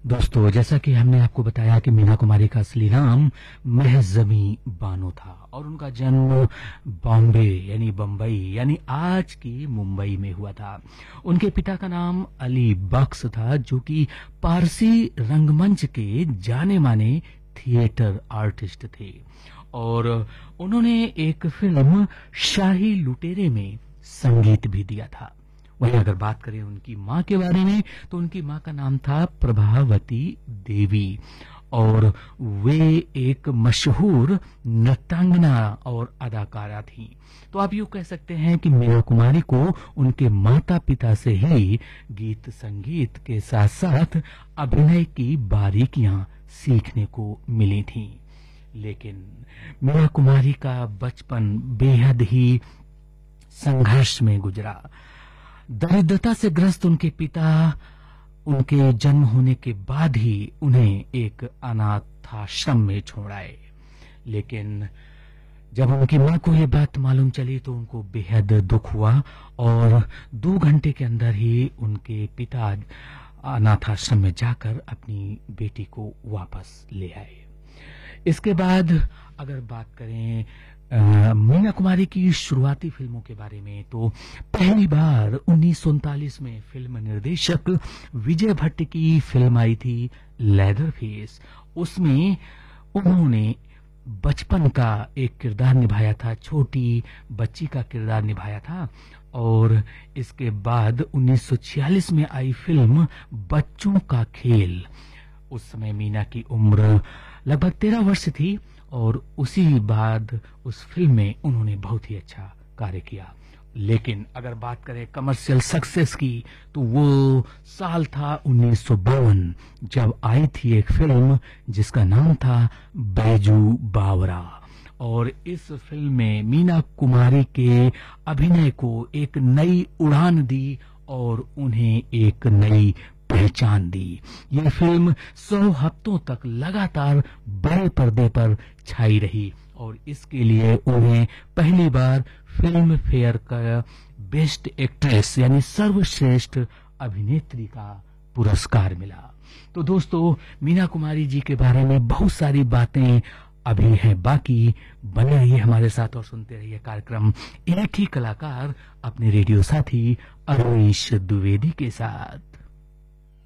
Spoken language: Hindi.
दोस्तों, जैसा कि हमने आपको बताया कि मीना कुमारी का असली नाम महज़मी बानो था और उनका जन्म बॉम्बे यानी बम्बई यानी आज की मुंबई में हुआ था। उनके पिता का नाम अली बख्श था, जो कि पारसी रंगमंच के जाने माने थिएटर आर्टिस्ट थे और उन्होंने एक फिल्म शाही लुटेरे में संगीत भी दिया था। वहीं अगर बात करें उनकी मां के बारे में तो उनकी मां का नाम था प्रभावती देवी और वे एक मशहूर नृत्यांगना और अदाकारा थीं। तो आप यूं कह सकते हैं कि मीना कुमारी को उनके माता पिता से ही गीत संगीत के साथ साथ अभिनय की बारीकियां सीखने को मिली थीं। लेकिन मीना कुमारी का बचपन बेहद ही संघर्ष में गुजरा। दरिद्रता से ग्रस्त उनके पिता उनके जन्म होने के बाद ही उन्हें एक अनाथाश्रम में छोड़ आए। लेकिन जब उनकी मां को यह बात मालूम चली तो उनको बेहद दुख हुआ और 2 घंटे के अंदर ही उनके पिता अनाथाश्रम में जाकर अपनी बेटी को वापस ले आए। इसके बाद अगर बात करें मीना कुमारी की शुरुआती फिल्मों के बारे में तो पहली बार 1939 में फिल्म निर्देशक विजय भट्ट की फिल्म आई थी लेदर फेस। उसमें उन्होंने बचपन का एक किरदार निभाया था, छोटी बच्ची का किरदार निभाया था। और इसके बाद 1946 में आई फिल्म बच्चों का खेल। उस समय मीना की उम्र लगभग 13 वर्ष थी और उसी बाद उस फिल्म में उन्होंने बहुत ही अच्छा कार्य किया। लेकिन अगर बात करें कमर्शियल सक्सेस की तो वो साल था 1952 जब आई थी एक फिल्म जिसका नाम था बैजू बावरा। और इस फिल्म में मीना कुमारी के अभिनय को एक नई उड़ान दी और उन्हें एक नई पहचान दी। यह फिल्म 100 हफ्तों तक लगातार बड़े पर्दे पर छाई रही और इसके लिए उन्हें पहली बार फिल्म फेयर का बेस्ट एक्ट्रेस यानी सर्वश्रेष्ठ अभिनेत्री का पुरस्कार मिला। तो दोस्तों, मीना कुमारी जी के बारे में बहुत सारी बातें अभी हैं बाकी। बने रहिए हमारे साथ और सुनते रहिए कार्यक्रम एक ही कलाकार अपने रेडियो साथी अरुणेश द्विवेदी के साथ।